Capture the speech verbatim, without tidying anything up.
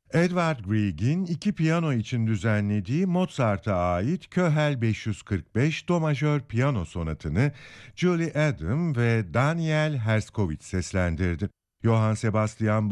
Edvard Grieg'in iki piyano için düzenlediği Mozart'a ait Köhel beş yüz kırk beş Do majör piyano sonatını Julie Adam ve Daniel Herskovits seslendirdi. Johann Sebastian